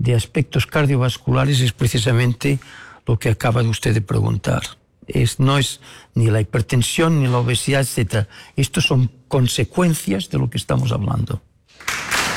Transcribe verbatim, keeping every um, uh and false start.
de aspectos cardiovasculares es precisamente lo que acaba de usted de preguntar. Es, no es ni la hipertensión, ni la obesidad, etcétera. Estos son consecuencias de lo que estamos hablando.